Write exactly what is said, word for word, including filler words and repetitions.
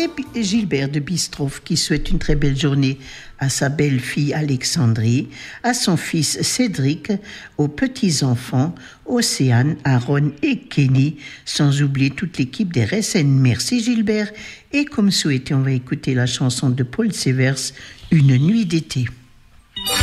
C'est Gilbert de Bistroff qui souhaite une très belle journée à sa belle-fille Alexandrie, à son fils Cédric, aux petits-enfants Océane, Aaron et Kenny, sans oublier toute l'équipe des R S N. Merci Gilbert. Et comme souhaité, on va écouter la chanson de Paul Sévers, Une nuit d'été.